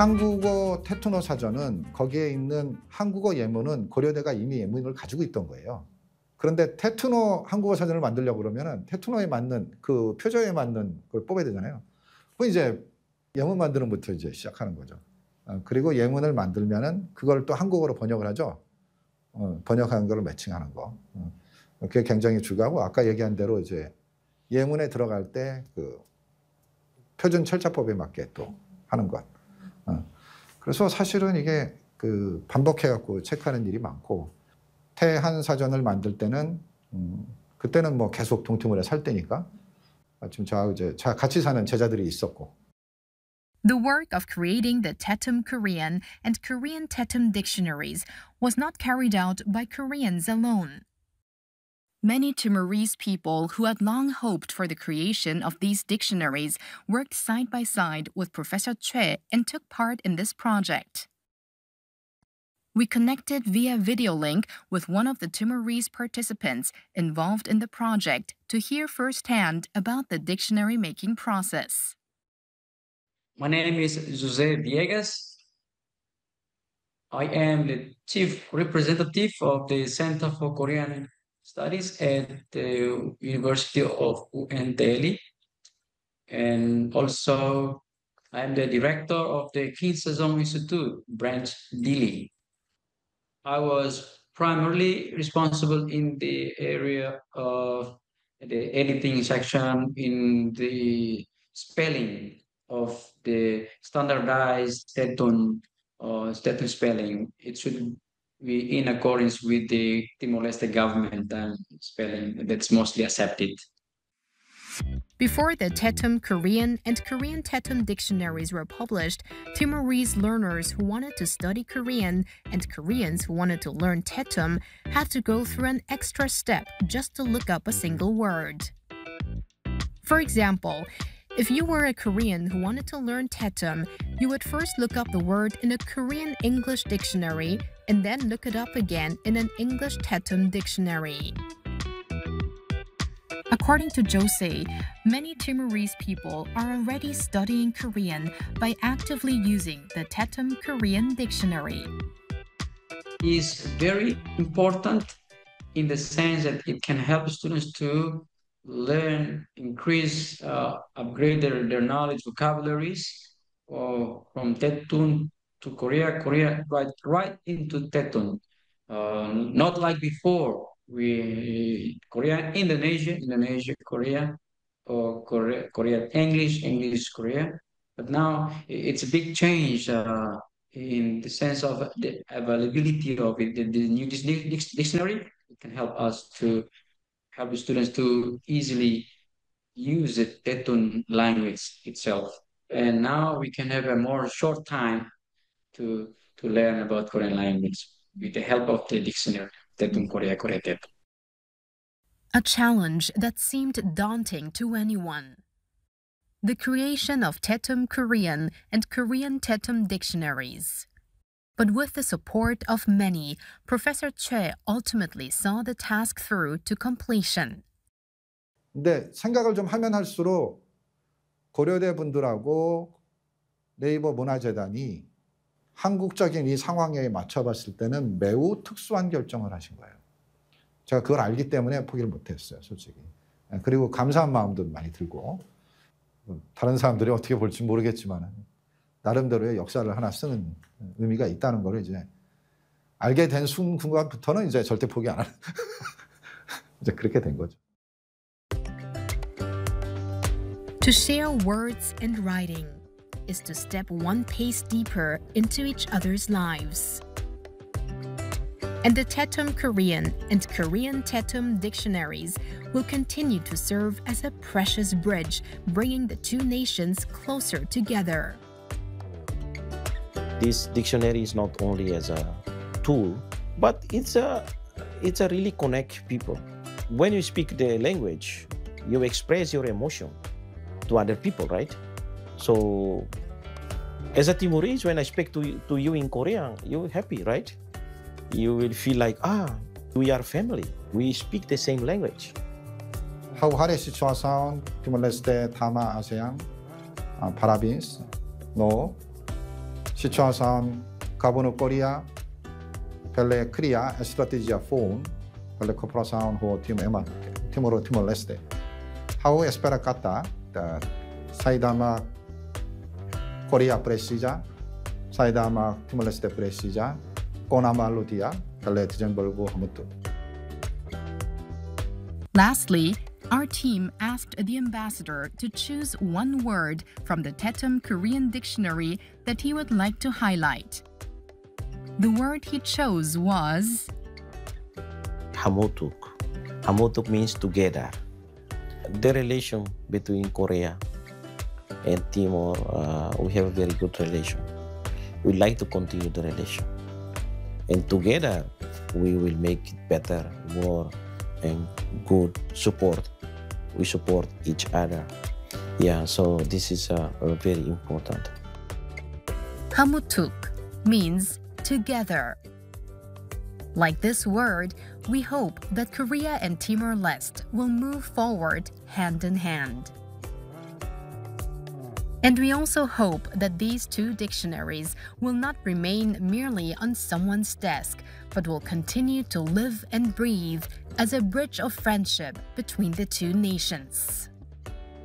한국어 테투노 사전은 거기에 있는 한국어 예문은 고려대가 이미 예문을 가지고 있던 거예요. 그런데 테투노 한국어 사전을 만들려고 그러면은 테투노에 맞는 그 표저에 맞는 걸 뽑아야 되잖아요. 그 이제 예문 만드는 것부터 이제 시작하는 거죠. 그리고 예문을 만들면은 그걸 또 한국어로 번역을 하죠. 번역하는 걸 매칭하는 거. 그게 굉장히 중요하고 아까 얘기한 대로 이제 예문에 들어갈 때 그 표준 철자법에 맞게 또 하는 것. 그래서 사실은 이게 그 반복해갖고 체크하는 일이 많고 태한 사전을 만들 때는 그때는 뭐 계속 동티모르에 살 때니까 지금 저하고 이제 같이 사는 제자들이 있었고. The work of creating the Tetum Korean and Korean Tetum dictionaries was not carried out by Koreans alone. Many Timorese people who had long hoped for the creation of these dictionaries worked side by side with Professor Choi and took part in this project. We connected via video link with one of the Timorese participants involved in the project to hear firsthand about the dictionary making process. My name is Jose Viegas. I am the chief representative of the Center for Korean Studies at the University of UNT Delhi. And also, I am the director of the King Sejong Institute, branch Delhi. I was primarily responsible in the area of the editing section in the spelling of the standardized Tetun spelling. It should be in accordance with the Timor-Leste government spelling that's mostly accepted. Before the Tetum Korean and Korean Tetum dictionaries were published, Timorese learners who wanted to study Korean and Koreans who wanted to learn Tetum had to go through an extra step just to look up a single word. For example, if you were a Korean who wanted to learn Tetum, you would first look up the word in a Korean English dictionary and then look it up again in an English Tetum dictionary. According to Jose, many Timorese people are already studying Korean by actively using the Tetum Korean dictionary. It's very important in the sense that it can help students to learn, increase, upgrade their knowledge, vocabularies from Tetun to Korea, right into Tetun. Not like before. Korea, Indonesia, Korea, or Korea, English, Korea. But now it's a big change in the sense of the availability of it. The new dictionary can help us to help the students to easily use the Tetun language itself. And now we can have a more short time to learn about Korean language with the help of the dictionary, Tetun Korea, Korea Tetun. A challenge that seemed daunting to anyone. The creation of Tetum Korean and Korean Tetum dictionaries. But with the support of many, Professor Choi ultimately saw the task through to completion. 근데 생각을 좀 하면 할수록 고려대 분들하고 네이버 문화재단이 한국적인 이 상황에 맞춰봤을 때는 매우 특수한 결정을 하신 거예요. 제가 그걸 알기 때문에 포기를 못했어요, 솔직히. 그리고 감사한 마음도 많이 들고 다른 사람들이 어떻게 볼지 모르겠지만 나름대로의 역사를 하나 쓰는 의미가 있다는 걸 이제 알게 된 순간부터는 이제 절대 포기 안 하는 이제 그렇게 된 거죠. To share words and writing is to step one pace deeper into each other's lives. And the Tetum Korean and Korean Tetum dictionaries will continue to serve as a precious bridge, bringing the two nations closer together. This dictionary is not only as a tool, but it's a really connect people. When you speak the language, you express your emotion to other people, right? So, as a Timorese, when I speak to you in Korean, you're happy, right? You will feel like, we are family. We speak the same language. How hari situation Timor-Leste, Tama, ASEAN, parabéns, no, situação carbônico Coreia pela criar a estratégia phone pela cooperação com o Timor-Leste. How espera kata saidama Korea precisa, saidama Timor-Leste precisa, konama lutia pela desenvolver muito. Lastly, our team asked the ambassador to choose one word from the Tetum Korean dictionary that he would like to highlight. The word he chose was Hamutuk. Hamutuk means together. The relation between Korea and Timor, we have a very good relation. We'd like to continue the relation. And together, we will make it better, more, and good support. We support each other. Yeah, so this is very important. Hamutuk means together. Like this word, we hope that Korea and Timor-Leste will move forward hand in hand. And we also hope that these two dictionaries will not remain merely on someone's desk, but will continue to live and breathe as a bridge of friendship between the two nations.